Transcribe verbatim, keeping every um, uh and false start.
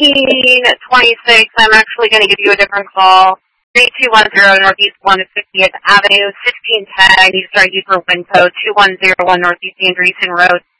fifteen twenty-six, I'm actually going to give you a different call. three two one zero Northeast one fiftieth Avenue, sixteen ten, you start you for Winco, two one zero one Northeast Andreessen Road.